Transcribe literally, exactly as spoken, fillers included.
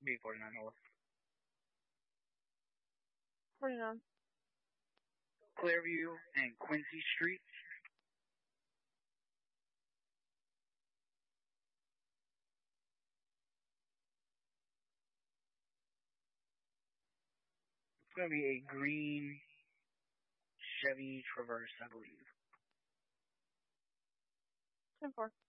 B forty-nine North. forty-nine. Clearview and Quincy Street. It's going to be a green Chevy Traverse, I believe. ten four.